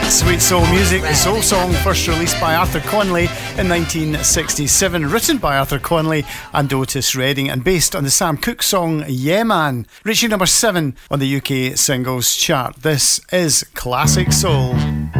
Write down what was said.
Sweet soul music, the soul song first released by Arthur Conley in 1967, written by Arthur Conley and Otis Redding and based on the Sam Cooke song Yeah Man, reaching number 7 on the UK singles chart. This is Classic Soul.